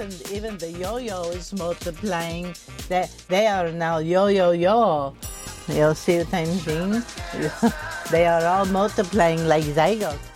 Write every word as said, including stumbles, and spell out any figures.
even even the yo-yo is multiplying. They they are now yo-yo-yo. You'll see the same thing. They are all multiplying like zygotes.